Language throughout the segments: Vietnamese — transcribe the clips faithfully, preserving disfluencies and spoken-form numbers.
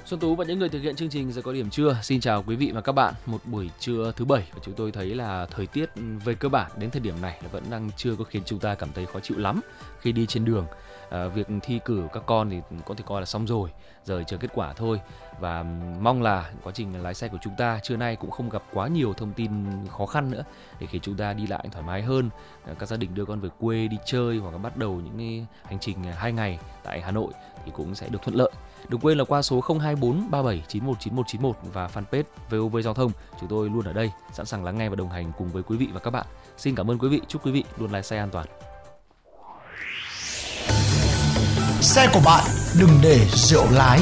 Xuân Tú và những người thực hiện chương trình Giờ Có Điểm Trưa xin chào quý vị và các bạn. Một buổi trưa thứ bảy và chúng tôi thấy là thời tiết về cơ bản đến thời điểm này là vẫn đang chưa có khiến chúng ta cảm thấy khó chịu lắm khi đi trên đường. À, việc thi cử các con thì có thể coi là xong rồi, giờ chờ kết quả thôi. Và mong là quá trình lái xe của chúng ta trưa nay cũng không gặp quá nhiều thông tin khó khăn nữa, để khiến chúng ta đi lại thoải mái hơn. Các gia đình đưa con về quê đi chơi hoặc là bắt đầu những hành trình hai ngày tại Hà Nội thì cũng sẽ được thuận lợi. Đừng quên là qua số không hai bốn ba bảy chín một chín một chín một và fanpage vê o vê Giao thông, chúng tôi luôn ở đây sẵn sàng lắng nghe và đồng hành cùng với quý vị và các bạn. Xin cảm ơn quý vị, chúc quý vị luôn lái xe an toàn. Xe của bạn đừng để rượu lái.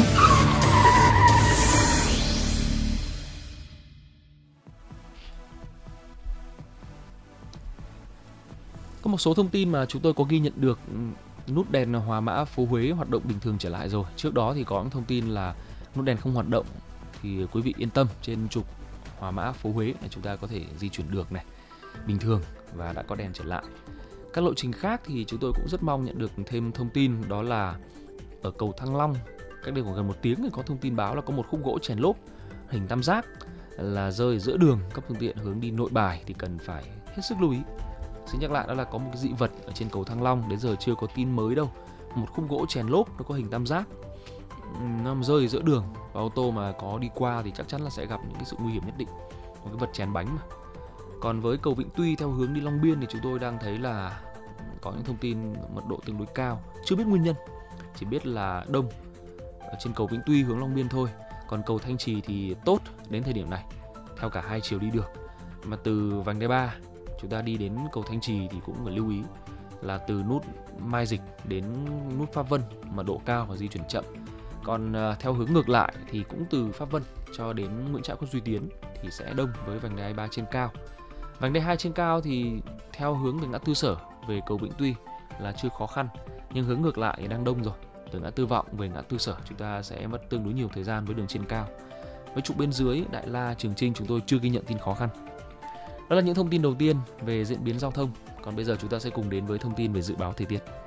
Có một số thông tin mà chúng tôi có ghi nhận được. Nút đèn Hòa Mã phố Huế hoạt động bình thường trở lại rồi. Trước đó thì có những thông tin là nút đèn không hoạt động, thì quý vị yên tâm, trên trục Hòa Mã phố Huế này chúng ta có thể di chuyển được này, bình thường và đã có đèn trở lại. Các lộ trình khác thì chúng tôi cũng rất mong nhận được thêm thông tin, đó là ở cầu Thăng Long, cách đây khoảng gần một tiếng thì có thông tin báo là có một khúc gỗ chèn lốp hình tam giác là rơi giữa đường, các phương tiện hướng đi Nội Bài thì cần phải hết sức lưu ý. Xin nhắc lại đó là có một cái dị vật ở trên cầu Thăng Long, đến giờ chưa có tin mới đâu. Một khúc gỗ chèn lốp nó có hình tam giác, nó rơi giữa đường và ô tô mà có đi qua thì chắc chắn là sẽ gặp những cái sự nguy hiểm nhất định. Một cái vật chèn bánh mà. Còn với cầu Vĩnh Tuy theo hướng đi Long Biên thì chúng tôi đang thấy là có những thông tin mật độ tương đối cao, chưa biết nguyên nhân, chỉ biết là đông ở trên cầu Vĩnh Tuy hướng Long Biên thôi. Còn cầu Thanh Trì thì tốt đến thời điểm này, theo cả hai chiều đi được. Mà từ vành đai ba chúng ta đi đến cầu Thanh Trì thì cũng phải lưu ý là từ nút Mai Dịch đến nút Pháp Vân mà độ cao và di chuyển chậm. Còn uh, theo hướng ngược lại thì cũng từ Pháp Vân cho đến Nguyễn Trãi Khuất Duy Tiến thì sẽ đông với vành đai ba trên cao. Vành đai hai trên cao thì theo hướng từ ngã tư Sở về cầu Vĩnh Tuy là chưa khó khăn, nhưng hướng ngược lại thì đang đông rồi. Từ ngã tư Vọng về ngã tư Sở chúng ta sẽ mất tương đối nhiều thời gian với đường trên cao. Với trục bên dưới Đại La, Trường Chinh chúng tôi chưa ghi nhận tin khó khăn. Đó là những thông tin đầu tiên về diễn biến giao thông. Còn bây giờ chúng ta sẽ cùng đến với thông tin về dự báo thời tiết.